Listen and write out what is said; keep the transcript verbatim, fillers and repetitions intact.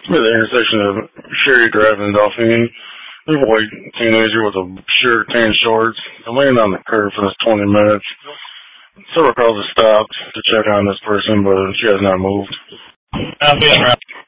At the intersection of Sherry Drive and Dauphine, there's a white teenager with a shirt, tan shorts. I laying on the curb for this twenty minutes. Several calls have stopped to check on this person, but she has not moved. I'm being around.